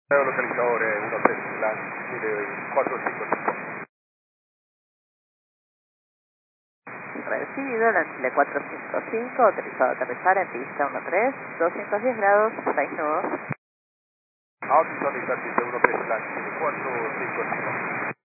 Localizador 13, Land 455. Recibido, la Chile 455, autorizado a aterrizar en pista 13, 210 grados, 6 nudos. Autorizado a aterrizar pista 13, Land 455.